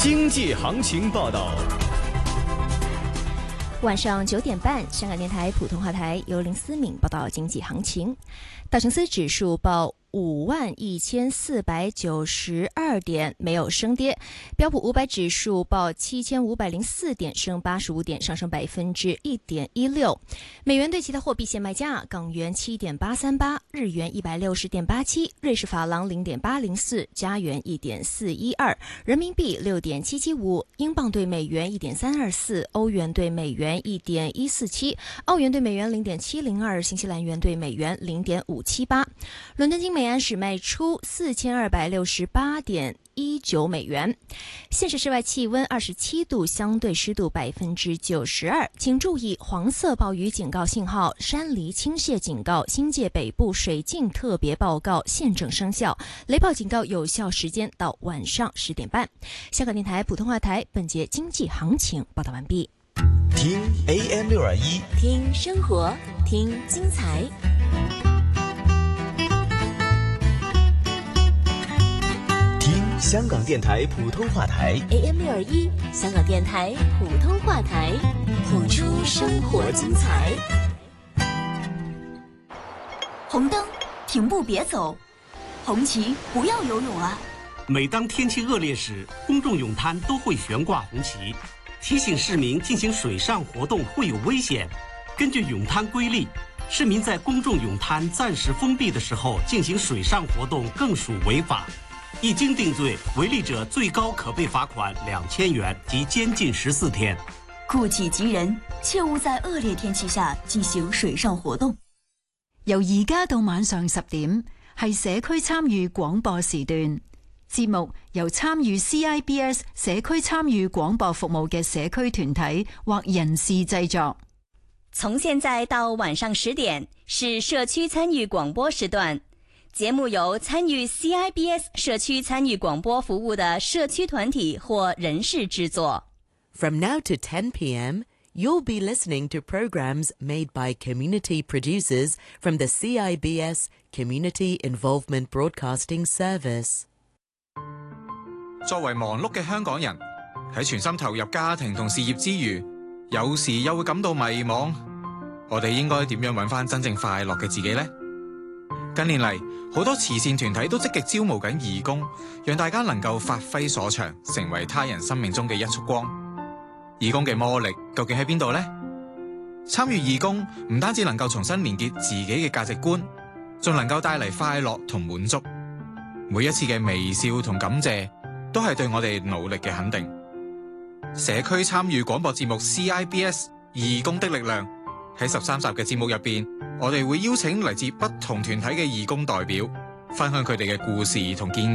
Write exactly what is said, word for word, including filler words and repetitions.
经济行情报道。 晚上九点半，香港电台普通话台由林思敏报道经济行情。道琼斯指数报五万一千四百九十二点，没有升跌。标普五百指数报七千五百零四点，升八十五点，上升百分之一点一六。美元对其他货币现卖价：港元七点八三八，日元一百六十点八七，瑞士法郎零点八零四，加元一点四一二，人民币六点七七五，英镑对美元一点三二四，欧元对美元一点一四七，澳元对美元零点七零二，新西兰元对美元零点五七八。伦敦金每安士卖出四千二百六十八点一九美元。现时室外气温二十七度，相对湿度百分之九十二。请注意黄色暴雨警告信号、山泥倾泻警告、新界北部水浸特别报告现正生效，雷暴警告有效时间到晚上十点半。香港电台普通话台本节经济行情报道完毕。 听 A M 六二一， 听生活，听精彩。 香港电台普通话台 A M 六二一，香港电台普通话台，谱出生活精彩。 红灯，停步别走；红旗，不要游泳啊！ 每当天气恶劣时，公众泳滩都会悬挂红旗，提醒市民进行水上活动会有危险。根据泳滩规例，市民在公众泳滩暂时封闭的时候进行水上活动更属违法。一经定罪，违例者最高可被罚款两千元及监禁十四天。 顾己及人，切勿在恶劣天氣下進行水上活動。 由而家到晚上十點，係社區參與廣播時段。節目由參與 C I B S 社區參與廣播服務嘅社區團體或人士製作。 從現在到晚上十點，是社區參與廣播時段。節目由參與 C I B S 社區參與廣播服務的社區團體或人士製作。 From now to ten p.m., you'll be listening to programs made by community producers from the C I B S Community Involvement Broadcasting Service. 作為忙碌嘅香港人，喺全心投入家庭同事業之餘，有時又會感到迷茫。我哋應該點樣揾返真正快樂嘅自己呢？近年嚟，好多慈善團體都積極招募緊義工，讓大家能夠發揮所長，成為他人生命中嘅一束光。義工嘅魔力究竟喺邊度呢？參與義工唔單止能夠重新連結自己嘅價值觀，仲能夠帶嚟快樂同滿足。每一次嘅微笑同感謝，都係對我哋努力嘅肯定。社區參與廣播節目 C I B S 義工的力量，喺十三集嘅節目入邊，我哋會邀請嚟自不同團體嘅義工代表，分享佢哋嘅故事同見